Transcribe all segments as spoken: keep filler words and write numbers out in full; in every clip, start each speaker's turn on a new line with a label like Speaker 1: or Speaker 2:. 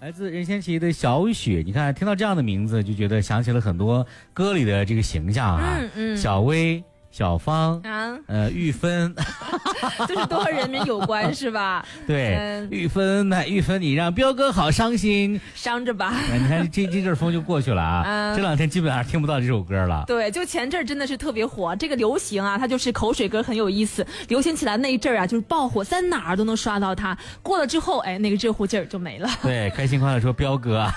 Speaker 1: 来自任贤齐的小雪，你看听到这样的名字就觉得想起了很多歌里的这个形象啊，
Speaker 2: 嗯嗯，
Speaker 1: 小薇、小芳啊，呃，玉芬，
Speaker 2: 就是都和人民有关是吧？
Speaker 1: 对，嗯、玉芬，那玉芬，你让彪哥好伤心，
Speaker 2: 伤着吧。
Speaker 1: 你看这这阵风就过去了啊，嗯、这两天基本上听不到这首歌了。
Speaker 2: 对，就前阵真的是特别火，这个流行啊，它就是口水歌很有意思，流行起来那一阵啊，就是爆火，在哪儿都能刷到它。过了之后，哎，那个热乎劲儿就没了。
Speaker 1: 对，开心快乐说彪哥啊。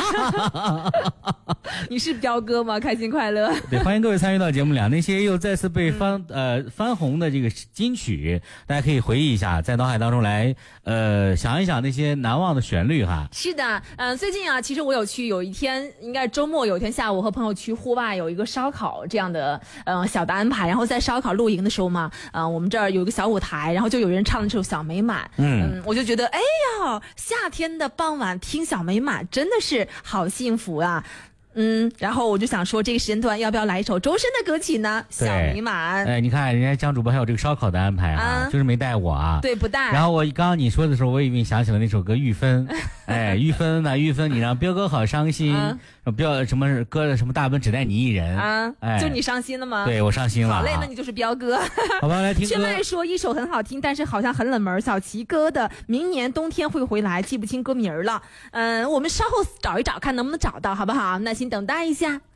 Speaker 2: 你是彪哥吗？开心快乐。
Speaker 1: 对，欢迎各位参与到节目里。那些又再次被翻、嗯、呃翻红的这个金曲，大家可以回忆一下，在脑海当中来呃想一想那些难忘的旋律哈。
Speaker 2: 是的，嗯、呃，最近啊，其实我有去，有一天应该周末有一天下午和朋友去户外有一个烧烤这样的嗯、呃、小的安排，然后在烧烤露营的时候嘛，嗯、呃，我们这儿有一个小舞台，然后就有人唱了这首小美满，嗯, 嗯，我就觉得哎呀，夏天的傍晚听小美满真的是好幸福啊。嗯，然后我就想说，这个时间段要不要来一首周深的歌曲呢？小美满。
Speaker 1: 哎，你看人家江主播还有这个烧烤的安排啊，啊就是没带我啊。
Speaker 2: 对，不带。
Speaker 1: 然后我刚刚你说的时候，我以为想起了那首歌《玉芬》，哎，玉芬呐、啊，玉芬，你让彪哥好伤心，啊、彪什么歌什么大奔只带你一人
Speaker 2: 啊，哎，就你伤心了吗？
Speaker 1: 对我伤心了。
Speaker 2: 好嘞，那你就是彪哥。
Speaker 1: 好吧，来听歌。
Speaker 2: 却麦说一首很好听，但是好像很冷门，小齐哥的《明年冬天会回来》，记不清歌名了。嗯，我们稍后找一找，看能不能找到，好不好？耐心等待一下。